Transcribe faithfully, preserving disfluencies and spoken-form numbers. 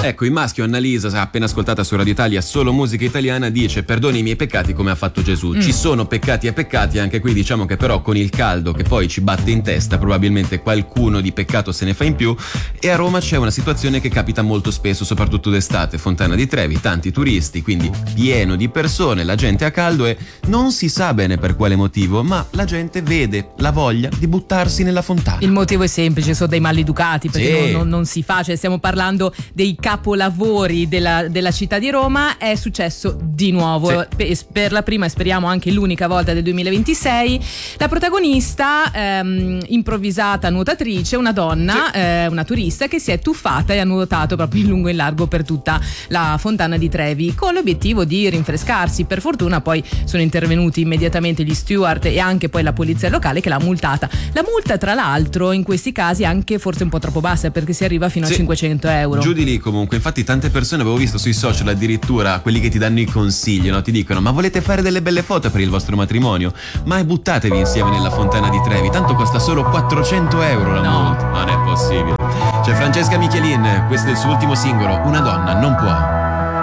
Ecco, il maschio Annalisa, appena ascoltata su Radio Italia Solo Musica Italiana, dice: perdoni i miei peccati come ha fatto Gesù. Mm. Ci sono peccati e peccati, anche qui diciamo che però con il caldo che poi ci batte in testa probabilmente qualcuno di peccato se ne fa in più. E a Roma c'è una situazione che capita molto spesso, soprattutto d'estate: Fontana di Trevi, tanti turisti, quindi pieno di persone, la gente a caldo e non si sa bene per quale motivo, ma la gente vede la voglia di buttarsi nella fontana. Il motivo è semplice, sono dei maleducati, perché sì. non, non, non si fa, cioè stiamo parlando dei capolavori della, della città di Roma. È successo di nuovo, sì. per, per la prima e speriamo anche l'unica volta del duemilaventisei. La protagonista, ehm, improvvisata nuotatrice, una donna, sì. eh, una turista che si è tuffata e ha nuotato proprio in lungo e in largo per tutta la Fontana di Trevi con l'obiettivo di rinfrescarsi. Per fortuna poi sono intervenuti immediatamente gli steward e anche poi la polizia locale che l'ha multata. La multa, tra l'altro, in questi casi è anche forse un po' troppo bassa, perché si arriva fino sì. a cinquecento euro. Giù di lì comunque. Infatti tante persone, avevo visto sui social addirittura quelli che ti danno i consigli, no? Ti dicono: ma volete fare delle belle foto per il vostro matrimonio? Ma buttatevi insieme nella Fontana di Trevi, tanto costa solo quattrocento euro la no. multa. Non è possibile. C'è Francesca Michelin, questo è il suo ultimo singolo, Una donna non può.